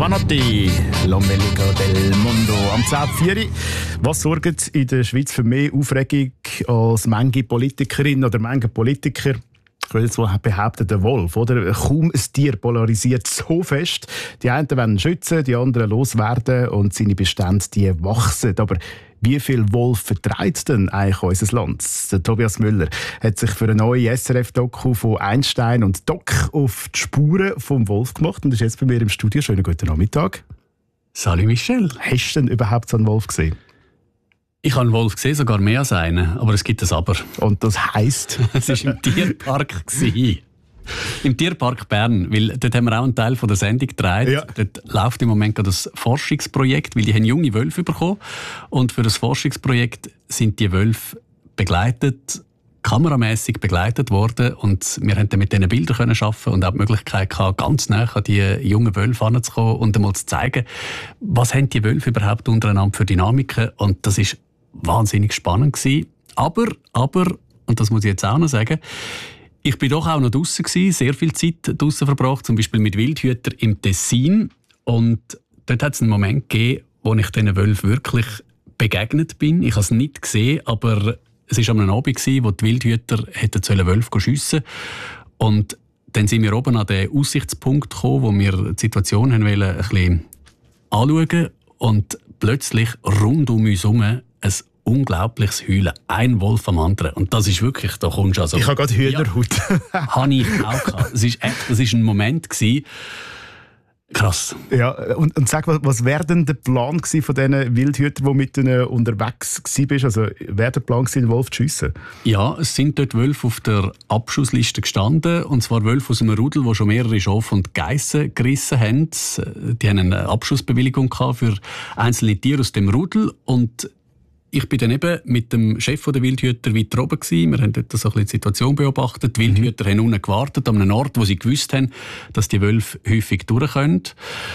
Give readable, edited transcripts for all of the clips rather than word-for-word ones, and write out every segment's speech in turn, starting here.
Giovanotti, L'Ombelico del Mondo. Am 10.04. Was sorgt in der Schweiz für mehr Aufregung als manche Politikerin oder manche Politiker? Ich will jetzt mal behaupten, der Wolf. Oder? Kaum ein Tier polarisiert so fest. Die einen wollen schützen, die anderen loswerden und seine Bestände die wachsen. Aber wie viel Wolf vertreibt denn eigentlich unser Land? Der Tobias Müller hat sich für eine neue SRF-Doku von Einstein und Doc auf die Spuren vom Wolf gemacht und ist jetzt bei mir im Studio. Schönen guten Nachmittag. Salut Michel. Hast du denn überhaupt so einen Wolf gesehen? Ich habe einen Wolf gesehen, sogar mehr als einen, aber es gibt ein Aber. Und das heisst? Es war im Tierpark. Im Tierpark Bern, weil dort haben wir auch einen Teil von der Sendung gedreht. Ja. Dort läuft im Moment gerade das Forschungsprojekt, weil die haben junge Wölfe bekommen. Und für das Forschungsprojekt sind die Wölfe begleitet, kameramässig begleitet worden. Und wir konnten mit diesen Bildern arbeiten und auch die Möglichkeit gehabt, ganz nah an die jungen Wölfe heranzukommen und einmal zu zeigen, was haben die Wölfe überhaupt untereinander für Dynamiken. Und das ist wahnsinnig spannend gewesen. Aber, und das muss ich jetzt auch noch sagen, ich bin doch auch noch draussen gewesen, sehr viel Zeit draussen verbracht, zum Beispiel mit Wildhütern im Tessin. Und dort hat es einen Moment gegeben, wo ich diesen Wölfen wirklich begegnet bin. Ich habe es nicht gesehen, aber es war an einem Abend, wo die Wildhüter hätten Wölfe schiessen. Und dann sind wir oben an den Aussichtspunkt gekommen, wo wir die Situation haben wollen, ein bisschen anschauen. Und plötzlich rund um uns herum ein unglaubliches Heulen. Ein Wolf am anderen. Und das ist wirklich, da kommst du also... Ich habe gerade Hühnerhaut. Ja, habe ich auch gehabt. Es war ein Moment gewesen. Krass. Ja, und sag, was wäre denn der Plan von diesen Wildhütern, die mit ihnen unterwegs warst? Also, wäre der Plan den Wolf zu schiessen? Ja, es sind dort Wölfe auf der Abschussliste gestanden. Und zwar Wölfe aus einem Rudel, die schon mehrere Schafe und Geissen gerissen haben. Die haben eine Abschussbewilligung gehabt für einzelne Tiere aus dem Rudel. Und ich bin dann eben mit dem Chef der Wildhüter weiter oben gewesen. Wir haben dort so ein bisschen die Situation beobachtet. Die Wildhüter haben unten gewartet, an einem Ort, wo sie gewusst haben, dass die Wölfe häufig durchkommen.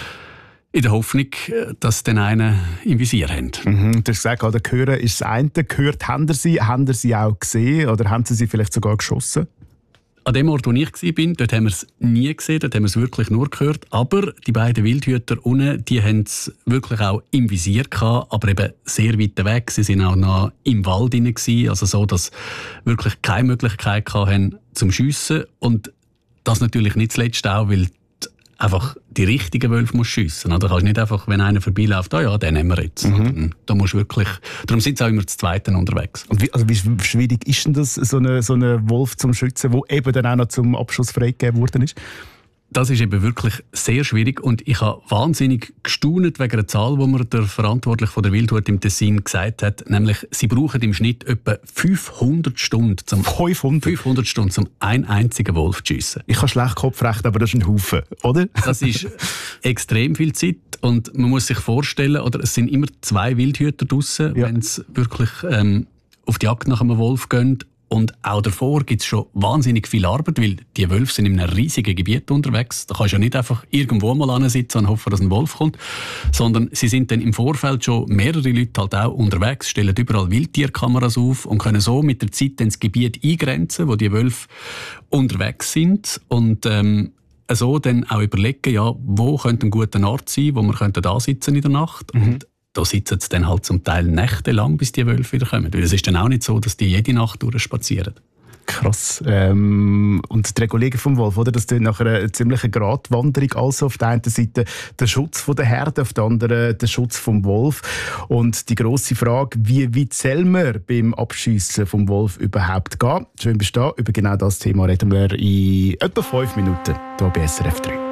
In der Hoffnung, dass sie dann einen im Visier haben. Du hast gesagt, der Hören ist das eine. Gehört haben Sie auch gesehen oder haben Sie vielleicht sogar geschossen? An dem Ort, wo ich war, dort haben wir es nie gesehen, dort haben wir es wirklich nur gehört. Aber die beiden Wildhüter unten, die haben es wirklich auch im Visier gehabt, aber eben sehr weit weg. Sie waren auch noch im Wald drin, also so, dass sie wirklich keine Möglichkeit hatten zum Schiessen. Und das natürlich nicht zuletzt auch, weil einfach die richtigen Wölfe schiessen. Da kannst du nicht einfach, wenn einer vorbeiläuft, den nehmen wir jetzt. Da musst du wirklich, darum sind sie auch immer zu Zweiten unterwegs. Und wie schwierig ist denn das, so einen Wolf zum Schützen, der eben dann auch noch zum Abschuss freigegeben worden ist? Das ist eben wirklich sehr schwierig und ich habe wahnsinnig gestaunt wegen einer Zahl, die mir der Verantwortliche von der Wildhut im Tessin gesagt hat, nämlich sie brauchen im Schnitt etwa 500 Stunden, um einen einzigen Wolf zu schiessen. Ich habe schlecht Kopfrecht, aber das ist ein Haufen, oder? Das ist extrem viel Zeit und man muss sich vorstellen, oder es sind immer 2 Wildhüter draussen, wenn es wirklich auf die Jagd nach einem Wolf gehen. Und auch davor gibt es schon wahnsinnig viel Arbeit, weil die Wölfe sind in einem riesigen Gebiet unterwegs. Da kannst du ja nicht einfach irgendwo mal hinsitzen und hoffen, dass ein Wolf kommt, sondern sie sind dann im Vorfeld schon mehrere Leute halt auch unterwegs, stellen überall Wildtierkameras auf und können so mit der Zeit dann das Gebiet eingrenzen, wo die Wölfe unterwegs sind und so dann auch überlegen, ja, wo könnte ein guter Ort sein, wo wir da sitzen in der Nacht. Und da sitzen sie dann halt zum Teil nächtelang, bis die Wölfe wieder kommen. Weil es ist dann auch nicht so, dass die jede Nacht durchspazieren. Krass. Und die Regulierung vom Wolf, oder? Das ist nach einer ziemlichen Gratwanderung. Also auf der einen Seite der Schutz der Herde, auf der anderen der Schutz vom Wolf. Und die grosse Frage, wie weit soll man beim Abschiessen vom Wolf überhaupt gehen? Schön bist du da. Über genau das Thema reden wir in etwa 5 Minuten hier bei SRF 3.